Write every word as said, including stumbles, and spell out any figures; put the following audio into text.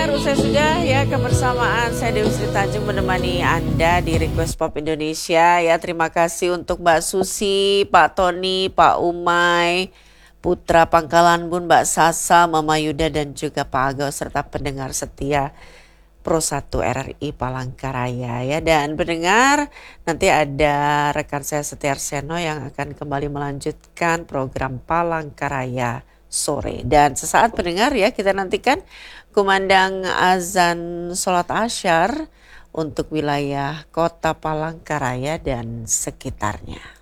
pendengar, usai sudah ya kebersamaan saya Dewi Sri Tanjung menemani Anda di Request Pop Indonesia ya. Terima kasih untuk Mbak Susi, Pak Tony, Pak Umay, Putra Pangkalan Bun, Mbak Sasa, Mama Yuda dan juga Pak Agau serta pendengar setia Pro satu R R I Palangkaraya ya. Dan pendengar, nanti ada rekan saya Setiar Seno yang akan kembali melanjutkan program Palangkaraya sore. Dan sesaat pendengar ya, kita nantikan kumandang azan sholat asyar untuk wilayah kota Palangkaraya dan sekitarnya.